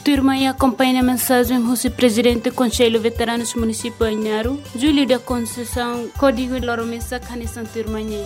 Turma e acompanha a mensagem do presidente do Conselho Veteranos Municipal Ainaro, Júlio da Conceição, Código Loromessa, Canissan Turmanha.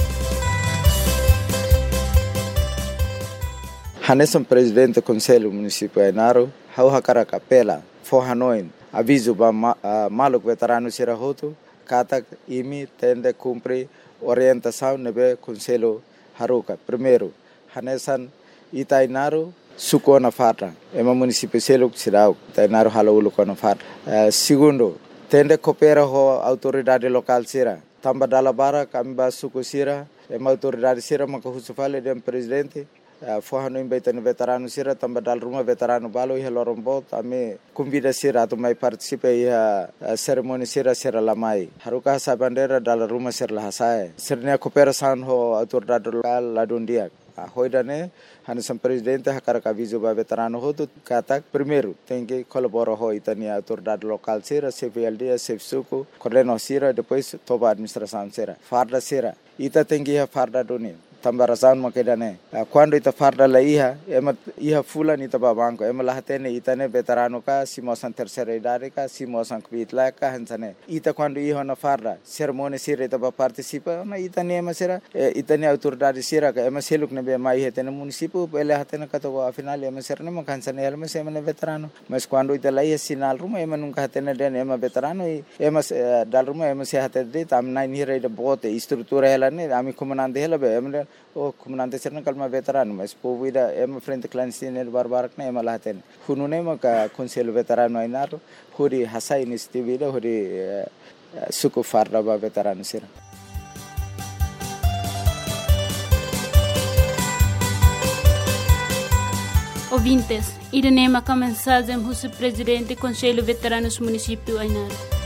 Hanesan presidente do Conselho Municipal Ainaro, hau hakara kapela, forranoin, aviso ba maluk veterano sirahoto, katak imi tende cumpre orientação nebe Conselho Haruka. Primeiro, Hanesan Itainaro suko na farra, ema município seluk sirau, Itainaro halaulu ko na farra. Segundo, tende coopera ho autoridade local sira, tamba dalabara kamba suko sira, ema autoridade sira makahusufale dem presidente. Forrano imbaitani veterano sira tamba dal rumah veterano balo iha lorombo tame convida sira tu mai participa iha cerimoni sira lamai haruka hasa bandera dal rumah sira lahasai sirnya cooperação ho autoridade local ladundia hoidane Hanesan presidente hakara aviso ba veterano ho tu katak primeiro tem que colaborar ho itani autoridade local sira CVLD CFSUCO coordeno sira depois toba administração sira farda sira ita tem que iha farda doni tambarasan makedane quando ita farda la iha fulan ita babanko ema lahatene itane veterano ka simosan terceira idade ka simosan kvitla ka hansane ita quando iha na farda cerimônia sira ita ba participa na itane ema sira itane autoridade sira ka ema seluk ne be mai hetene município ele hatene ka to afinal ema sira ne makansane ema sema ne veterano mas quando ita la iha sinal ruma ema nunca hatene den ema veterano ema dal ruma ema se hatede tam nai ni re de bote estrutura ela ne ami comandante ela be ema o comandante serna kalma veterano mas povida ema frente clandestine barbarak na ema lahaten hunune maka Conselho Veterano Ainaro huri hasa iniciativa huri suku farda ba veterano sira. Ouvintes, irene maka mensagem do presidente do Conselho Veteranos Municipal Ainaro.